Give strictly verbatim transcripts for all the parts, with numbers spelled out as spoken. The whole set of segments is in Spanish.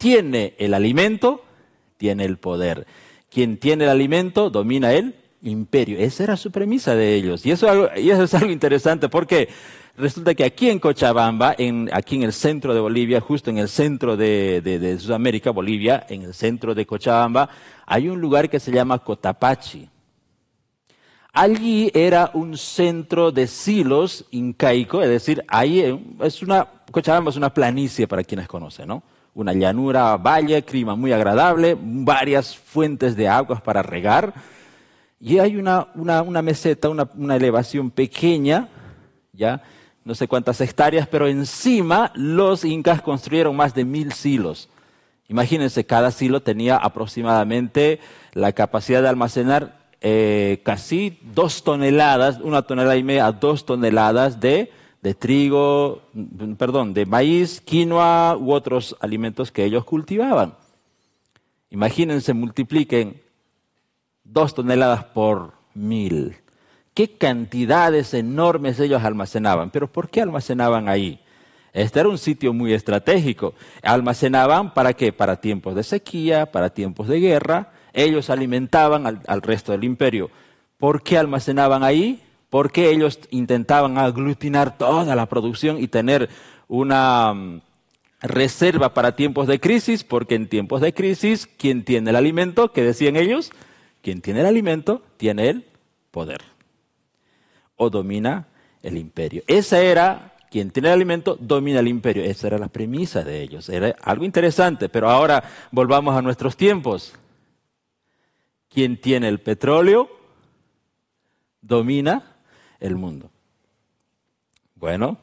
tiene el alimento, tiene el poder. Quien tiene el alimento, domina el imperio. Esa era su premisa de ellos. Y eso, y eso es algo interesante porque resulta que aquí en Cochabamba, en, aquí en el centro de Bolivia, justo en el centro de, de, de Sudamérica, Bolivia, en el centro de Cochabamba, hay un lugar que se llama Cotapaxi. Allí era un centro de silos incaico, es decir, ahí es una, Cochabamba es una planicie para quienes conocen, ¿no? Una llanura, valle, clima muy agradable, varias fuentes de aguas para regar. Y hay una, una, una meseta, una, una elevación pequeña, ya, no sé cuántas hectáreas, pero encima los incas construyeron más de mil silos. Imagínense, cada silo tenía aproximadamente la capacidad de almacenar eh, casi dos toneladas, una tonelada y media a dos toneladas de, de trigo, perdón, de maíz, quinoa u otros alimentos que ellos cultivaban. Imagínense, multipliquen dos toneladas por mil. ¿Qué cantidades enormes ellos almacenaban? ¿Pero por qué almacenaban ahí? Este era un sitio muy estratégico. ¿Almacenaban para qué? Para tiempos de sequía, para tiempos de guerra. Ellos alimentaban al, al resto del imperio. ¿Por qué almacenaban ahí? Porque ellos intentaban aglutinar toda la producción y tener una um, reserva para tiempos de crisis, porque en tiempos de crisis, ¿quién tiene el alimento? ¿Qué decían ellos? Quien tiene el alimento tiene el poder o domina el imperio. Esa era, quien tiene el alimento domina el imperio. Esa era la premisa de ellos. Era algo interesante, pero ahora volvamos a nuestros tiempos. Quien tiene el petróleo domina el mundo. Bueno,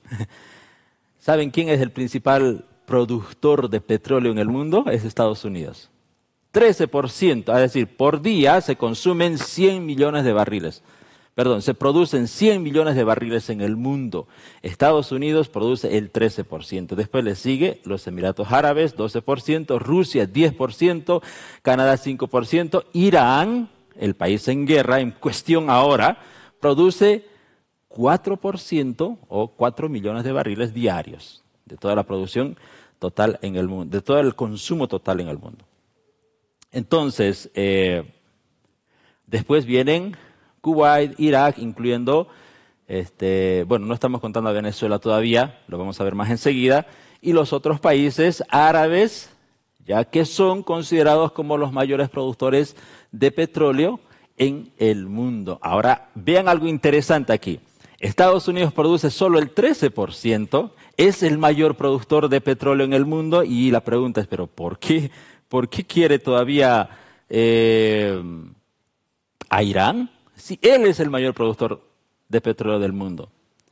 ¿saben quién es el principal productor de petróleo en el mundo? Es Estados Unidos. trece por ciento, es decir, por día se consumen cien millones de barriles. Perdón, se producen cien millones de barriles en el mundo. Estados Unidos produce el trece por ciento. Después le sigue los Emiratos Árabes, doce por ciento, Rusia, diez por ciento, Canadá, cinco por ciento. Irán, el país en guerra, en cuestión ahora, produce cuatro por ciento o cuatro millones de barriles diarios de toda la producción total en el mundo, de todo el consumo total en el mundo. Entonces, eh, después vienen Kuwait, Irak, incluyendo, este, bueno, no estamos contando a Venezuela todavía, lo vamos a ver más enseguida, y los otros países árabes, ya que son considerados como los mayores productores de petróleo en el mundo. Ahora, vean algo interesante aquí. Estados Unidos produce solo el trece por ciento, es el mayor productor de petróleo en el mundo, y la pregunta es, ¿pero por qué? ¿Por qué quiere todavía eh, a Irán? Si él es el mayor productor de petróleo del mundo.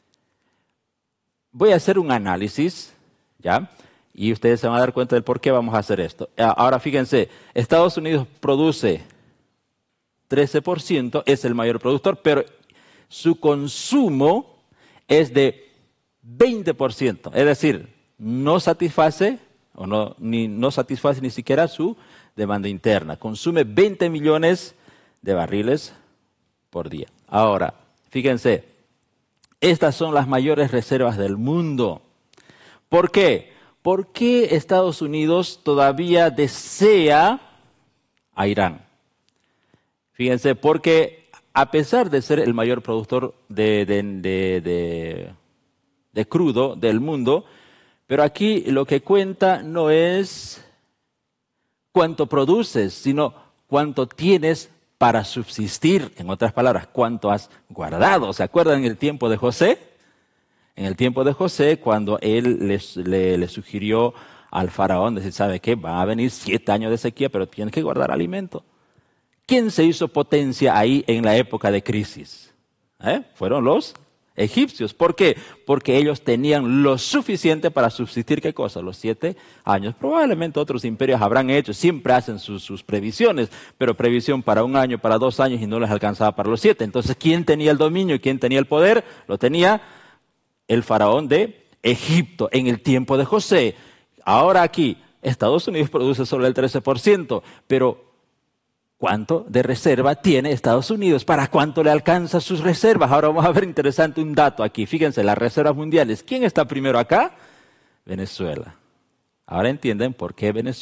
Voy a hacer un análisis, ¿ya? Y ustedes se van a dar cuenta del por qué vamos a hacer esto. Ahora fíjense, Estados Unidos produce trece por ciento, es el mayor productor, pero su consumo es de veinte por ciento. Es decir, no satisface, o no, ni, no satisface ni siquiera su demanda interna. Consume veinte millones de barriles por día. Ahora, fíjense, estas son las mayores reservas del mundo. ¿Por qué? ¿Por qué Estados Unidos todavía desea a Irán? Fíjense, porque a pesar de ser el mayor productor de, de, de, de, de crudo del mundo, pero aquí lo que cuenta no es cuánto produces, sino cuánto tienes para subsistir. En otras palabras, cuánto has guardado. ¿Se acuerdan en el tiempo de José? En el tiempo de José, cuando él les, le, le sugirió al faraón, decir, ¿sabe qué? Van a venir siete años de sequía, pero tienes que guardar alimento. ¿Quién se hizo potencia ahí en la época de crisis? ¿Eh? Fueron los egipcios. ¿Por qué? Porque ellos tenían lo suficiente para subsistir, ¿qué cosa? Los siete años. Probablemente otros imperios habrán hecho, siempre hacen sus, sus previsiones, pero previsión para un año, para dos años y no les alcanzaba para los siete. Entonces, ¿quién tenía el dominio y quién tenía el poder? Lo tenía el faraón de Egipto en el tiempo de José. Ahora aquí, Estados Unidos produce solo el trece por ciento, pero ¿cuánto de reserva tiene Estados Unidos? ¿Para cuánto le alcanza sus reservas? Ahora vamos a ver interesante un dato aquí. Fíjense, las reservas mundiales. ¿Quién está primero acá? Venezuela. Ahora entienden por qué Venezuela